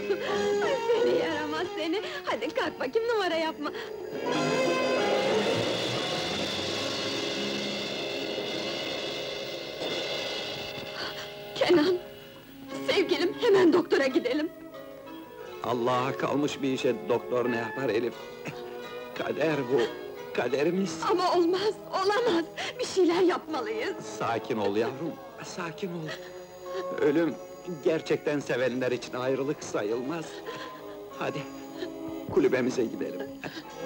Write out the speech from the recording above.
Seni yaramaz seni! Hadi kalk bakayım, numara yapma! Kenan! Sevgilim, hemen doktora gidelim! Allah'a kalmış bir işe doktor ne yapar Elif? Kader bu, kaderimiz! Ama olmaz, olamaz! Bir şeyler yapmalıyız! Sakin ol yavrum, sakin ol! Ölüm, gerçekten sevenler için ayrılık sayılmaz! Hadi, kulübemize gidelim!